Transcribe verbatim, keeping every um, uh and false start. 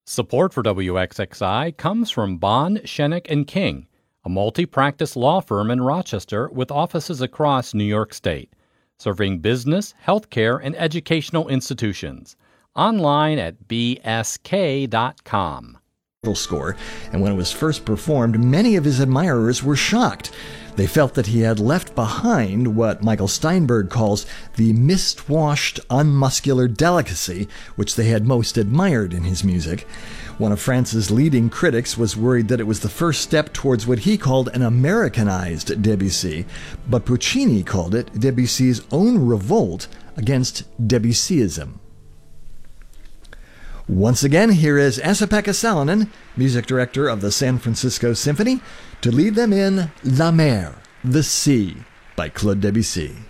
Support for W X X I comes from Bond, Shenick and King, a multi-practice law firm in Rochester with offices across New York State, serving business, healthcare, and educational institutions. Online at b s k dot com. Score, and when it was first performed, many of his admirers were shocked. They felt that he had left behind what Michael Steinberg calls the mist-washed, unmuscular delicacy which they had most admired in his music. One of France's leading critics was worried that it was the first step towards what he called an Americanized Debussy, but Puccini called it Debussy's own revolt against Debussyism. Once again, here is Esa-Pekka Salonen, music director of the San Francisco Symphony, to lead them in La Mer, the Sea, by Claude Debussy.